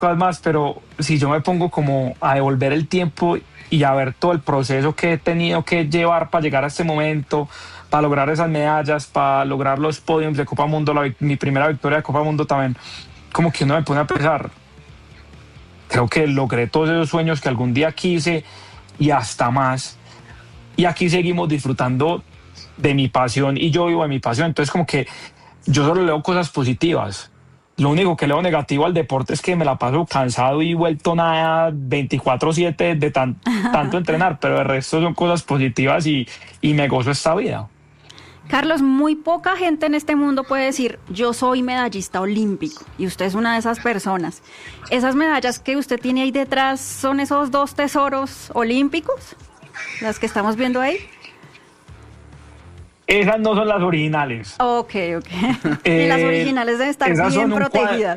cosas más, pero si yo me pongo como a devolver el tiempo y a ver todo el proceso que he tenido que llevar para llegar a este momento, para lograr esas medallas, para lograr los podiums de Copa Mundo, mi primera victoria de Copa Mundo también, como que uno me pone a pensar, creo que logré todos esos sueños que algún día quise y hasta más, y aquí seguimos disfrutando de mi pasión y yo vivo de mi pasión, entonces como que yo solo leo cosas positivas. Lo único que leo negativo al deporte es que me la paso cansado y vuelto nada 24/7 de tanto entrenar, pero el resto son cosas positivas y me gozo esta vida. Carlos, muy poca gente en este mundo puede decir, yo soy medallista olímpico, y usted es una de esas personas. ¿Esas medallas que usted tiene ahí detrás son esos 2 tesoros olímpicos? ¿Las que estamos viendo ahí? Esas no son las originales. Ok. Y las originales deben estar bien protegidas.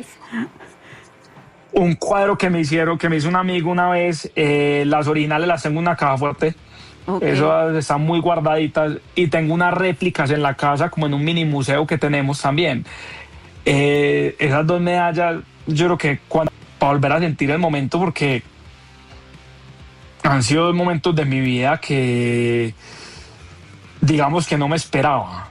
Un cuadro que me hizo un amigo una vez, las originales las tengo en una caja fuerte. Okay. Esas están muy guardaditas y tengo unas réplicas en la casa como en un mini museo que tenemos también. Esas 2 medallas, yo creo que para volver a sentir el momento, porque han sido 2 momentos de mi vida que digamos que no me esperaba.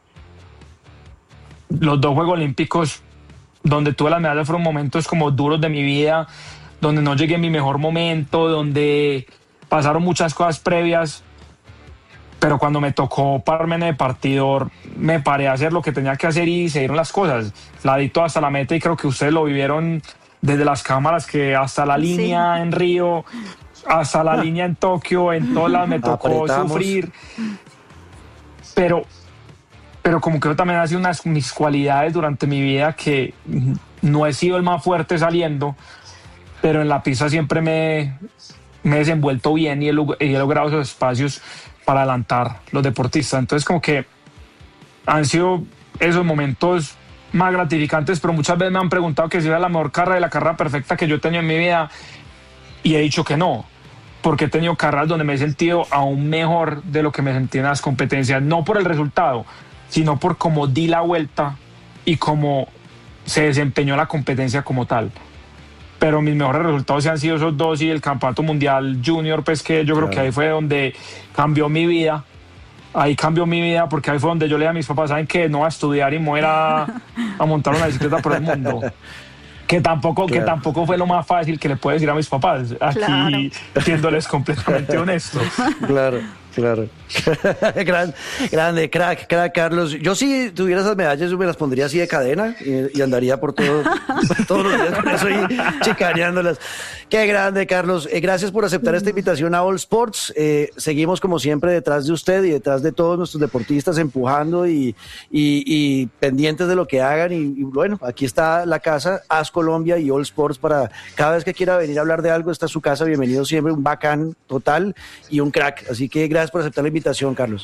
Los 2 Juegos Olímpicos donde tuve las medallas fueron momentos como duros de mi vida, donde no llegué en mi mejor momento, donde pasaron muchas cosas previas, pero cuando me tocó pararme en el partidor, me paré a hacer lo que tenía que hacer y se dieron las cosas. La di toda hasta la meta y creo que ustedes lo vivieron desde las cámaras, que hasta la línea en Río, hasta la línea en Tokio, en todas las me tocó sufrir. Pero como que yo también he sido unas de mis cualidades durante mi vida, que no he sido el más fuerte saliendo, pero en la pista siempre me he desenvuelto bien y he logrado esos espacios para adelantar los deportistas. Entonces como que han sido esos momentos más gratificantes, pero muchas veces me han preguntado que si era la mejor carrera y la carrera perfecta que yo he tenido en mi vida, y he dicho que no, porque he tenido carreras donde me he sentido aún mejor de lo que me sentí en las competencias, no por el resultado, sino por cómo di la vuelta y cómo se desempeñó la competencia como tal. Pero mis mejores resultados sí han sido esos 2 y el Campeonato Mundial Junior, pues que yo creo que ahí fue donde cambió mi vida. Ahí cambió mi vida, porque ahí fue donde yo le dije a mis papás, ¿saben qué? No voy a estudiar y me voy a montar una bicicleta por el mundo. Que tampoco fue lo más fácil que le puedo decir a mis papás, aquí siéndoles completamente honesto. Claro. Grande, crack, Carlos. Yo si tuviera esas medallas, yo me las pondría así de cadena y andaría por todos los días con eso y chicaneándolas. Qué grande, Carlos. Gracias por aceptar esta invitación a All Sports. Seguimos como siempre detrás de usted y detrás de todos nuestros deportistas, empujando y pendientes de lo que hagan. Y bueno, aquí está la casa, AS Colombia y All Sports, para cada vez que quiera venir a hablar de algo, está su casa. Bienvenido siempre, un bacán total y un crack. Así que gracias por aceptar la invitación, Carlos.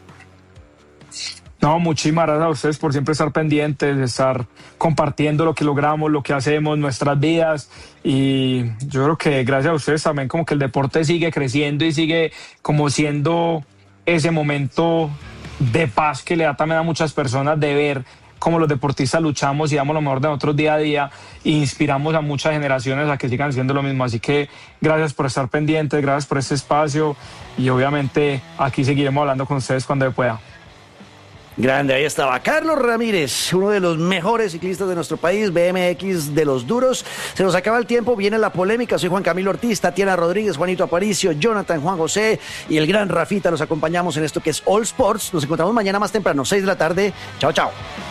No, muchísimas gracias a ustedes por siempre estar pendientes, de estar compartiendo lo que logramos, lo que hacemos, nuestras vidas, y yo creo que gracias a ustedes también como que el deporte sigue creciendo y sigue como siendo ese momento de paz que le da también a muchas personas, de ver cómo los deportistas luchamos y damos lo mejor de nosotros día a día e inspiramos a muchas generaciones a que sigan haciendo lo mismo. Así que gracias por estar pendientes, gracias por este espacio, y obviamente aquí seguiremos hablando con ustedes cuando pueda. Grande, ahí estaba Carlos Ramírez, uno de los mejores ciclistas de nuestro país, BMX de los duros. Se nos acaba el tiempo, viene la polémica. Soy Juan Camilo Ortiz, Tatiana Rodríguez, Juanito Aparicio, Jonathan, Juan José y el gran Rafita. Los acompañamos en esto que es All Sports. Nos encontramos mañana más temprano, 6 de la tarde. Chao, chao.